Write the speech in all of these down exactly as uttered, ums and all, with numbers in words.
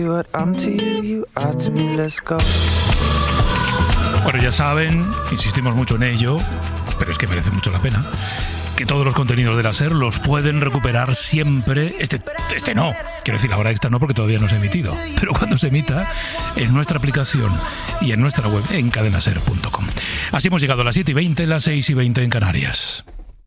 Bueno, ya saben, insistimos mucho en ello, pero es que merece mucho la pena, que todos los contenidos de la SER los pueden recuperar siempre. Este, este no, quiero decir, la hora extra no, porque todavía no se ha emitido, pero cuando se emita, en nuestra aplicación y en nuestra web, en cadena ser punto com. Así hemos llegado a las siete y veinte, las seis y veinte en Canarias.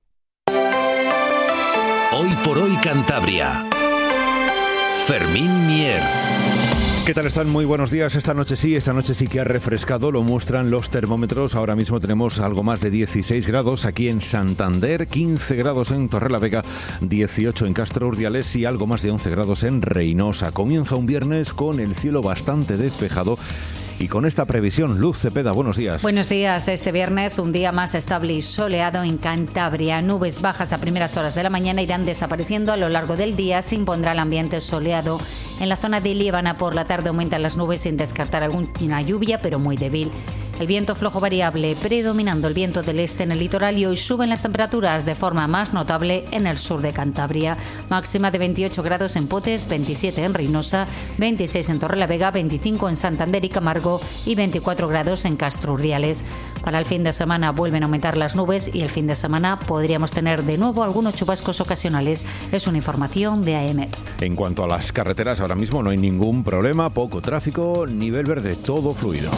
Hoy por hoy Cantabria. Fermín Mier. ¿Qué tal están? Muy buenos días. Esta noche sí, esta noche sí que ha refrescado, lo muestran los termómetros. Ahora mismo tenemos algo más de dieciséis grados aquí en Santander, quince grados en Torrelavega, dieciocho en Castro Urdiales y algo más de once grados en Reinosa. Comienza un viernes con el cielo bastante despejado. Y con esta previsión, Luz Cepeda, buenos días. Buenos días. Este viernes un día más estable y soleado en Cantabria. Nubes bajas a primeras horas de la mañana irán desapareciendo a lo largo del día. Se impondrá el ambiente soleado. En la zona de Líbana por la tarde aumentan las nubes sin descartar alguna lluvia, pero muy débil. El viento flojo variable, predominando el viento del este en el litoral, y hoy suben las temperaturas de forma más notable en el sur de Cantabria. Máxima de veintiocho grados en Potes, veintisiete en Reinosa, veintiséis en Torrelavega, veinticinco en Santander y Camargo y veinticuatro grados en Castro Urdiales. Para el fin de semana vuelven a aumentar las nubes y el fin de semana podríamos tener de nuevo algunos chubascos ocasionales. Es una información de AEMET. En cuanto a las carreteras, ahora mismo no hay ningún problema, poco tráfico, nivel verde, todo fluido.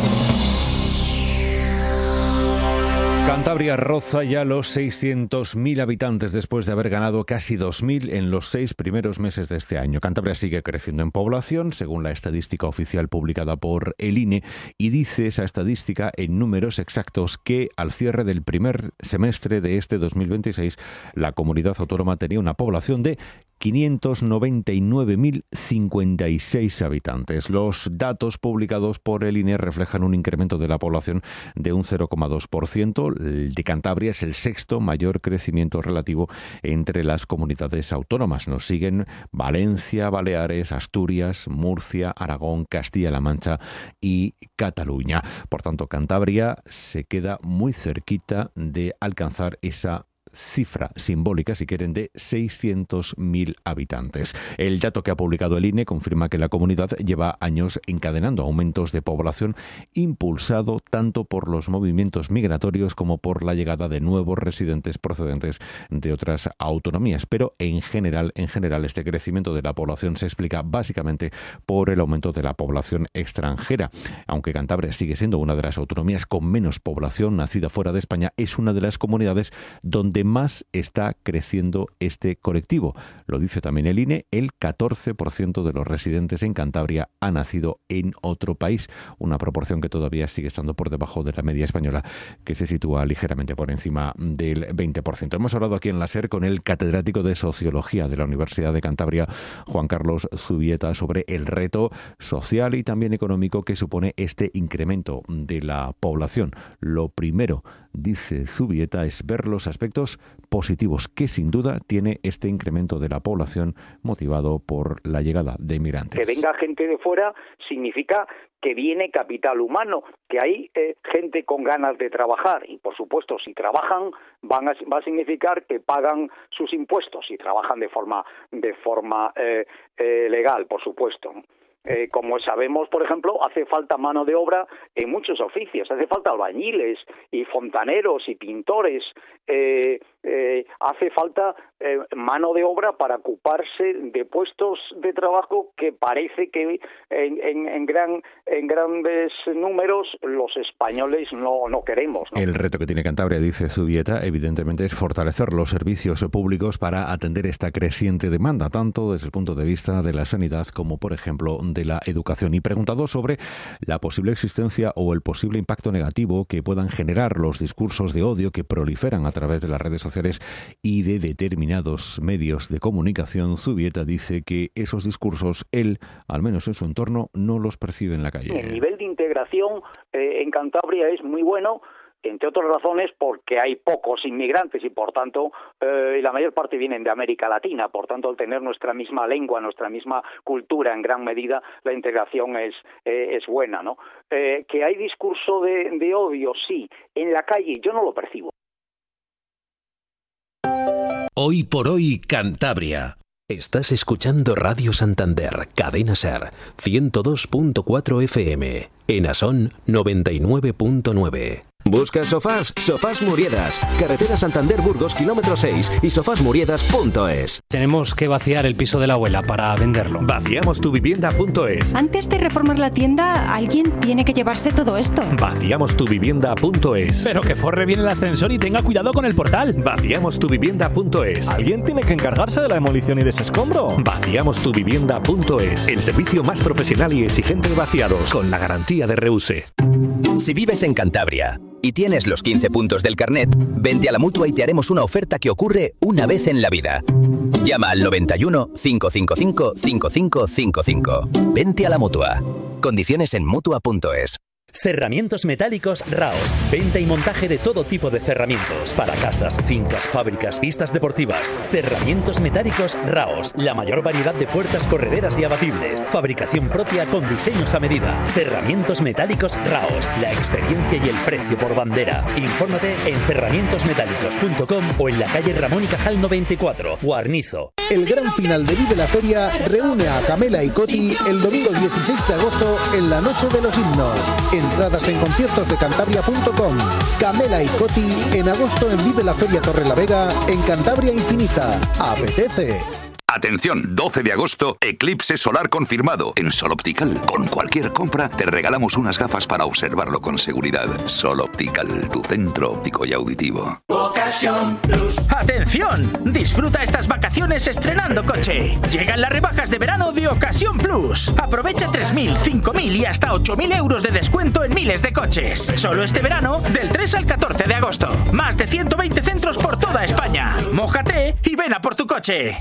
Cantabria roza ya los seiscientos mil habitantes después de haber ganado casi dos mil en los seis primeros meses de este año. Cantabria sigue creciendo en población, según la estadística oficial publicada por el I N E, y dice esa estadística en números exactos que al cierre del primer semestre de este dos mil veintiséis la comunidad autónoma tenía una población de quinientos noventa y nueve mil cincuenta y seis habitantes. Los datos publicados por el I N E reflejan un incremento de la población de un cero coma dos por ciento. El de Cantabria es el sexto mayor crecimiento relativo entre las comunidades autónomas. Nos siguen Valencia, Baleares, Asturias, Murcia, Aragón, Castilla-La Mancha y Cataluña. Por tanto, Cantabria se queda muy cerquita de alcanzar esa cifra simbólica, si quieren, de seiscientos mil habitantes. El dato que ha publicado el I N E confirma que la comunidad lleva años encadenando aumentos de población, impulsado tanto por los movimientos migratorios como por la llegada de nuevos residentes procedentes de otras autonomías. Pero en general, en general, este crecimiento de la población se explica básicamente por el aumento de la población extranjera. Aunque Cantabria sigue siendo una de las autonomías con menos población nacida fuera de España, es una de las comunidades donde más está creciendo este colectivo. Lo dice también el I N E, el catorce por ciento de los residentes en Cantabria ha nacido en otro país, una proporción que todavía sigue estando por debajo de la media española, que se sitúa ligeramente por encima del veinte por ciento. Hemos hablado aquí en la SER con el catedrático de Sociología de la Universidad de Cantabria, Juan Carlos Zubieta, sobre el reto social y también económico que supone este incremento de la población. Lo primero, dice Zubieta, es ver los aspectos positivos que sin duda tiene este incremento de la población motivado por la llegada de inmigrantes. Que venga gente de fuera significa que viene capital humano, que hay eh, gente con ganas de trabajar y, por supuesto, si trabajan van a, va a significar que pagan sus impuestos y trabajan de forma de forma eh, eh, legal, por supuesto. Eh, como sabemos, por ejemplo, hace falta mano de obra en muchos oficios, hace falta albañiles y fontaneros y pintores, eh, eh, hace falta eh, mano de obra para ocuparse de puestos de trabajo que parece que en, en, en, gran, en grandes números los españoles no, no queremos, ¿no? El reto que tiene Cantabria, dice Zubieta, evidentemente es fortalecer los servicios públicos para atender esta creciente demanda, tanto desde el punto de vista de la sanidad como, por ejemplo, de la educación. Y preguntado sobre la posible existencia o el posible impacto negativo que puedan generar los discursos de odio que proliferan a través de las redes sociales y de determinados medios de comunicación, Zubieta dice que esos discursos, él, al menos en su entorno, no los percibe en la calle. El nivel de integración eh, en Cantabria es muy bueno, entre otras razones porque hay pocos inmigrantes y por tanto eh, la mayor parte vienen de América Latina, por tanto al tener nuestra misma lengua, nuestra misma cultura en gran medida, la integración es eh, es buena, ¿no? Eh, que hay discurso de, de odio, sí, en la calle yo no lo percibo. Hoy por hoy Cantabria. Estás escuchando Radio Santander, Cadena Ser, ciento dos punto cuatro F M, en Asón noventa y nueve punto nueve. ¿Buscas sofás? Sofás Muriedas, carretera Santander-Burgos, kilómetro seis y sofás muriedas punto es. Tenemos que vaciar el piso de la abuela para venderlo. Vaciamos tu vivienda punto es. Antes de reformar la tienda, alguien tiene que llevarse todo esto. Vaciamos tu vivienda punto es. Pero que forre bien el ascensor y tenga cuidado con el portal. Vaciamos tu vivienda punto es. Alguien tiene que encargarse de la demolición y desescombro. Vaciamos tu vivienda punto es. El servicio más profesional y exigente de vaciados, con la garantía de Reuse. Si vives en Cantabria y tienes los quince puntos del carnet, vente a la Mutua y te haremos una oferta que ocurre una vez en la vida. Llama al noventa y uno, cinco cinco cinco, cinco cinco cinco cinco. Vente a la Mutua. Condiciones en Mutua punto es. Cerramientos metálicos Raos. Venta y montaje de todo tipo de cerramientos. Para casas, fincas, fábricas, pistas deportivas. Cerramientos metálicos Raos. La mayor variedad de puertas correderas y abatibles. Fabricación propia con diseños a medida. Cerramientos metálicos Raos. La experiencia y el precio por bandera. Infórmate en cerramientos metálicos punto com o en la calle Ramón y Cajal noventa y cuatro, Guarnizo. El gran final de Vive la Feria reúne a Camela y Coti el domingo dieciséis de agosto en la Noche de los Himnos. Entradas en conciertos de cantabria punto com. Camela y Coti en agosto en Vive la Feria Torrelavega en Cantabria Infinita. Apetece. Atención, doce de agosto, eclipse solar confirmado en Sol Optical. Con cualquier compra te regalamos unas gafas para observarlo con seguridad. Sol Optical, tu centro óptico y auditivo. Ocasión Plus. ¡Atención! Disfruta estas vacaciones estrenando coche. Llegan las rebajas de verano de Ocasión Plus. Aprovecha tres mil, cinco mil y hasta ocho mil euros de descuento en miles de coches. Solo este verano, del tres al catorce de agosto. Más de ciento veinte centros por toda España. Mójate y ven a por tu coche.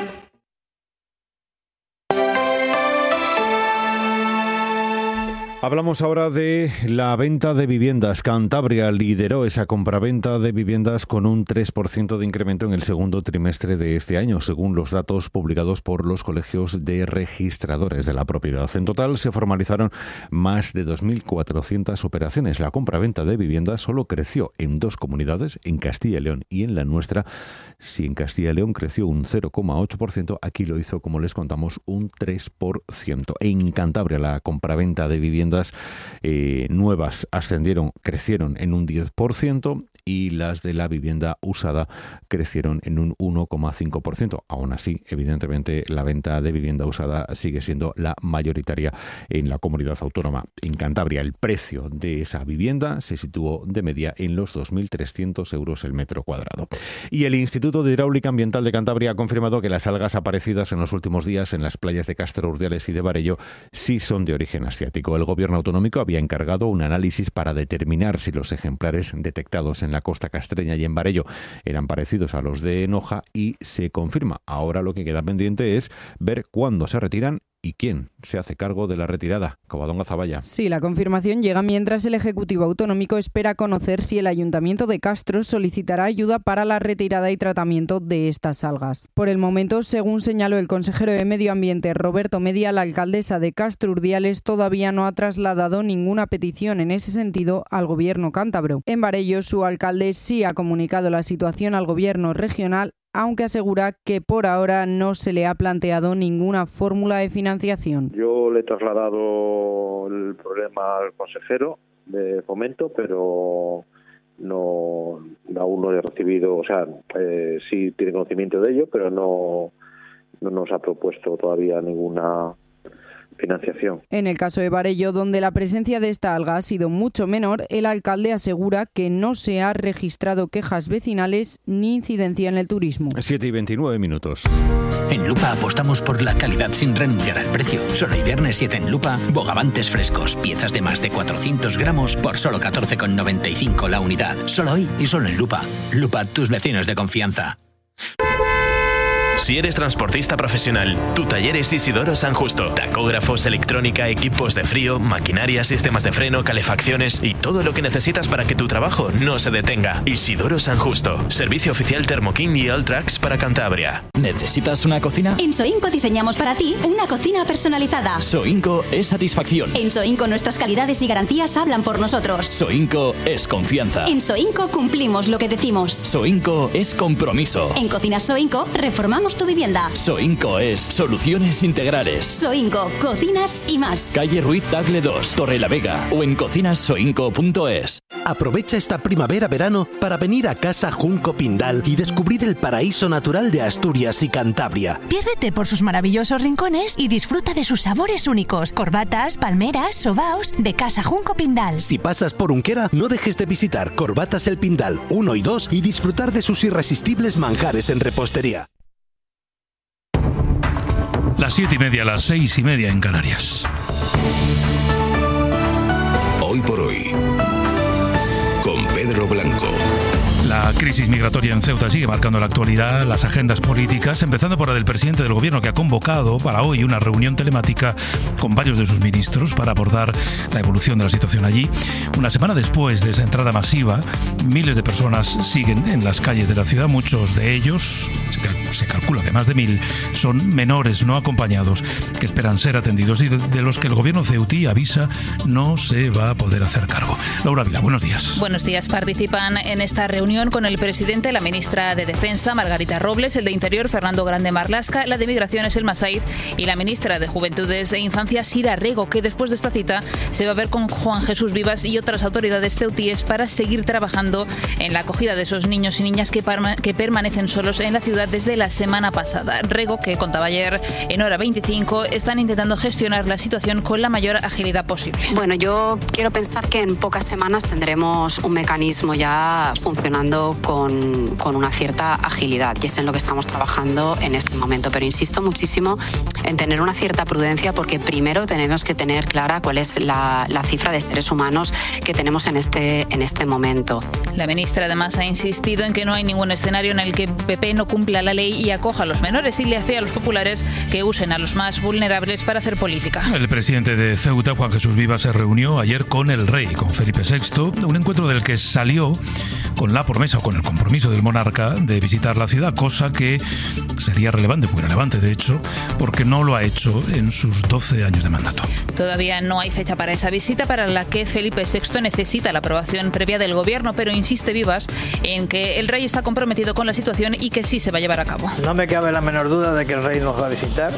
Hablamos ahora de la venta de viviendas. Cantabria lideró esa compraventa de viviendas con un tres por ciento de incremento en el segundo trimestre de este año, según los datos publicados por los colegios de registradores de la propiedad. En total se formalizaron más de dos mil cuatrocientas operaciones. La compraventa de viviendas solo creció en dos comunidades, en Castilla y León y en la nuestra. Si en Castilla y León creció un cero coma ocho por ciento, aquí lo hizo, como les contamos, un tres por ciento. En Cantabria la compraventa de viviendas Eh, nuevas ascendieron, crecieron en un diez por ciento y las de la vivienda usada crecieron en un uno coma cinco por ciento. Aún así, evidentemente, la venta de vivienda usada sigue siendo la mayoritaria en la comunidad autónoma. En Cantabria, el precio de esa vivienda se situó de media en los dos mil trescientos euros el metro cuadrado. Y el Instituto de Hidráulica Ambiental de Cantabria ha confirmado que las algas aparecidas en los últimos días en las playas de Castro Urdiales y de Barello sí son de origen asiático. El gobierno autonómico había encargado un análisis para determinar si los ejemplares detectados en la costa castreña y en Barello eran parecidos a los de Noja y se confirma. Ahora lo que queda pendiente es ver cuándo se retiran y quién se hace cargo de la retirada. Covadonga Zaballa. Sí, la confirmación llega mientras el Ejecutivo Autonómico espera conocer si el Ayuntamiento de Castro solicitará ayuda para la retirada y tratamiento de estas algas. Por el momento, según señaló el consejero de Medio Ambiente Roberto Media, la alcaldesa de Castro Urdiales todavía no ha trasladado ninguna petición en ese sentido al gobierno cántabro. En Barello, su alcalde sí ha comunicado la situación al gobierno regional, aunque asegura que por ahora no se le ha planteado ninguna fórmula de financiación. Yo le he trasladado el problema al consejero de Fomento, pero no aún no he recibido, o sea, eh, sí tiene conocimiento de ello, pero no, no nos ha propuesto todavía ninguna financiación. En el caso de Barello, donde la presencia de esta alga ha sido mucho menor, el alcalde asegura que no se ha registrado quejas vecinales ni incidencia en el turismo. siete y veintinueve minutos. En Lupa apostamos por la calidad sin renunciar al precio. Solo hay viernes siete en Lupa, bogavantes frescos, piezas de más de cuatrocientos gramos por solo catorce con noventa y cinco la unidad. Solo hoy y solo en Lupa. Lupa, tus vecinos de confianza. Si eres transportista profesional, tu taller es Isidoro San Justo. Tacógrafos, electrónica, equipos de frío, maquinaria, sistemas de freno, calefacciones y todo lo que necesitas para que tu trabajo no se detenga. Isidoro San Justo. Servicio oficial Thermokin y Alltrax para Cantabria. ¿Necesitas una cocina? En Soinco diseñamos para ti una cocina personalizada. Soinco es satisfacción. En Soinco nuestras calidades y garantías hablan por nosotros. Soinco es confianza. En Soinco cumplimos lo que decimos. Soinco es compromiso. En Cocinas Soinco reformamos Somos tu vivienda. Soinco es Soluciones Integrales. Soinco, cocinas y más. Calle Ruiz Tagle dos, Torre la Vega o en cocinas soinco punto es. Aprovecha esta primavera-verano para venir a Casa Junco Pindal y descubrir el paraíso natural de Asturias y Cantabria. Piérdete por sus maravillosos rincones y disfruta de sus sabores únicos. Corbatas, palmeras, sobaos de Casa Junco Pindal. Si pasas por Unquera, no dejes de visitar Corbatas el Pindal uno y dos y disfrutar de sus irresistibles manjares en repostería. Las siete y media, las seis y media en Canarias. Hoy por hoy, con Pedro Blanco. La crisis migratoria en Ceuta sigue marcando la actualidad, las agendas políticas, empezando por la del presidente del gobierno, que ha convocado para hoy una reunión telemática con varios de sus ministros para abordar la evolución de la situación allí. Una semana después de esa entrada masiva, miles de personas siguen en las calles de la ciudad. Muchos de ellos, se calcula que más de mil, son menores no acompañados que esperan ser atendidos y de los que el gobierno ceutí avisa no se va a poder hacer cargo. Laura Vila, buenos días. Buenos días. Participan en esta reunión con el presidente, la ministra de Defensa, Margarita Robles, el de Interior, Fernando Grande Marlasca, la de Migraciones, Elma Said, y la ministra de Juventudes e Infancia, Sira Rego, que después de esta cita se va a ver con Juan Jesús Vivas y otras autoridades ceutíes para seguir trabajando en la acogida de esos niños y niñas que, parma, que permanecen solos en la ciudad desde la semana pasada. Rego, que contaba ayer en Hora veinticinco, están intentando gestionar la situación con la mayor agilidad posible. Bueno, yo quiero pensar que en pocas semanas tendremos un mecanismo ya funcionando Con, con una cierta agilidad, y es en lo que estamos trabajando en este momento. Pero insisto muchísimo en tener una cierta prudencia, porque primero tenemos que tener clara cuál es la, la cifra de seres humanos que tenemos en este, en este momento. La ministra además ha insistido en que no hay ningún escenario en el que P P no cumpla la ley y acoja a los menores, y le hace a los populares que usen a los más vulnerables para hacer política. El presidente de Ceuta, Juan Jesús Vivas, se reunió ayer con el rey, con Felipe sexto, un encuentro del que salió con la promesa o con el compromiso del monarca de visitar la ciudad, cosa que sería relevante, muy relevante de hecho, porque no lo ha hecho en sus doce años de mandato. Todavía no hay fecha para esa visita, para la que Felipe sexto necesita la aprobación previa del gobierno, pero insiste Vivas en que el rey está comprometido con la situación y que sí se va a llevar a cabo. No me cabe la menor duda de que el rey nos va a visitar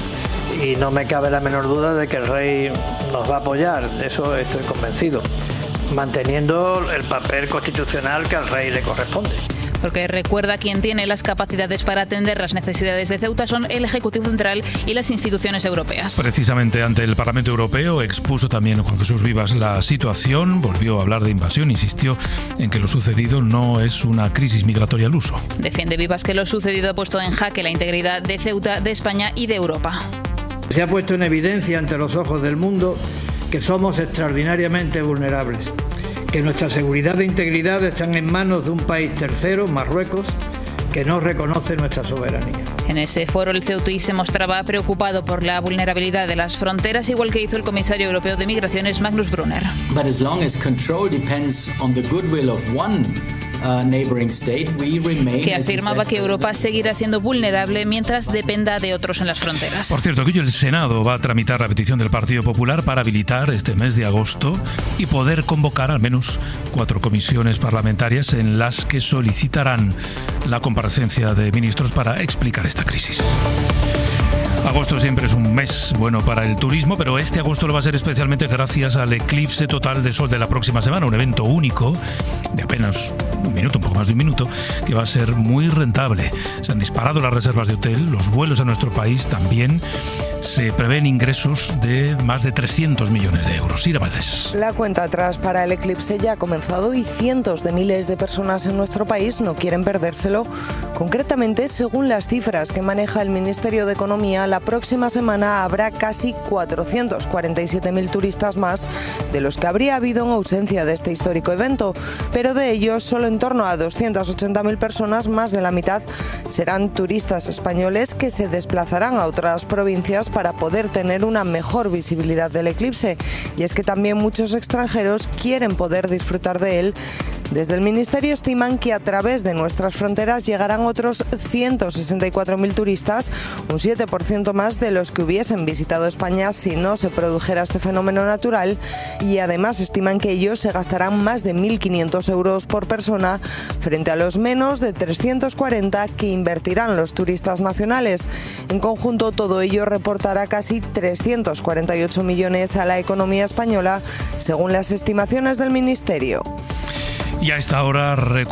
y no me cabe la menor duda de que el rey nos va a apoyar, de eso estoy convencido, manteniendo el papel constitucional que al rey le corresponde. Porque recuerda, quien tiene las capacidades para atender las necesidades de Ceuta son el Ejecutivo Central y las instituciones europeas. Precisamente ante el Parlamento Europeo expuso también Juan Jesús Vivas la situación, volvió a hablar de invasión, insistió en que lo sucedido no es una crisis migratoria al uso. Defiende Vivas que lo sucedido ha puesto en jaque la integridad de Ceuta, de España y de Europa. Se ha puesto en evidencia ante los ojos del mundo que somos extraordinariamente vulnerables, que nuestra seguridad e integridad están en manos de un país tercero, Marruecos, que no reconoce nuestra soberanía. En ese foro el ceutí se mostraba preocupado por la vulnerabilidad de las fronteras, igual que hizo el comisario europeo de Migraciones, Magnus Brunner. But as long as control depends on the goodwill of one Uh, neighboring state, we remain, que afirmaba que Europa seguirá siendo vulnerable mientras dependa de otros en las fronteras. Por cierto, que hoy el Senado va a tramitar la petición del Partido Popular para habilitar este mes de agosto y poder convocar al menos cuatro comisiones parlamentarias en las que solicitarán la comparecencia de ministros para explicar esta crisis. Agosto siempre es un mes bueno para el turismo, pero este agosto lo va a ser especialmente gracias al eclipse total de sol de la próxima semana, un evento único de apenas un minuto, un poco más de un minuto, que va a ser muy rentable. Se han disparado las reservas de hotel, los vuelos a nuestro país también. Se prevén ingresos de más de trescientos millones de euros. Ira Valdés. La cuenta atrás para el eclipse ya ha comenzado y cientos de miles de personas en nuestro país no quieren perdérselo. Concretamente, según las cifras que maneja el Ministerio de Economía, la próxima semana habrá casi cuatrocientos cuarenta y siete mil turistas más de los que habría habido en ausencia de este histórico evento. Pero de ellos, solo en torno a doscientas ochenta mil personas, más de la mitad, serán turistas españoles que se desplazarán a otras provincias para poder tener una mejor visibilidad del eclipse. Y es que también muchos extranjeros quieren poder disfrutar de él Desde el Ministerio estiman que a través de nuestras fronteras llegarán otros ciento sesenta y cuatro mil turistas, un siete por ciento más de los que hubiesen visitado España si no se produjera este fenómeno natural, y además estiman que ellos se gastarán más de mil quinientos euros por persona frente a los menos de trescientos cuarenta que invertirán los turistas nacionales. En conjunto, todo ello reportará casi trescientos cuarenta y ocho millones a la economía española, según las estimaciones del Ministerio. Y a esta hora